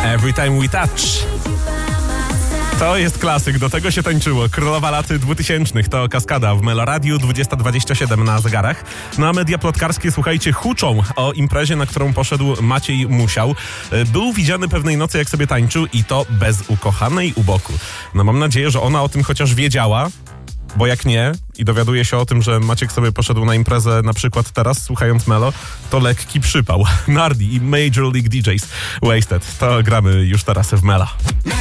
Every Time We Touch. To jest klasyk, do tego się tańczyło. Królowa lat 2000, to Kaskada w Meloradiu, 20:27 na zegarach. No a media plotkarskie, słuchajcie, huczą o imprezie, na którą poszedł Maciej Musiał. Był widziany pewnej nocy, jak sobie tańczył i to bez ukochanej u boku. No mam nadzieję, że ona o tym chociaż wiedziała, bo jak nie i dowiaduje się o tym, że Maciek sobie poszedł na imprezę na przykład teraz, słuchając Melo, to lekki przypał. Nardi i Major League DJs Wasted. To gramy już teraz w Mela.